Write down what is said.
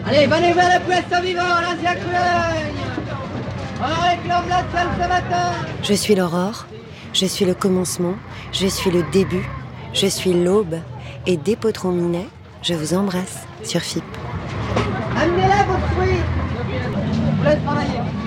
Allez, venez vers le poisson vivant, l'ancien Coulogne. On réclame la salle ce matin. Je suis l'aurore, je suis le commencement, je suis le début, je suis l'aube. Et dès Potron Minet, je vous embrasse sur FIP. Amenez-la vos fruits. Je vous laisse travailler.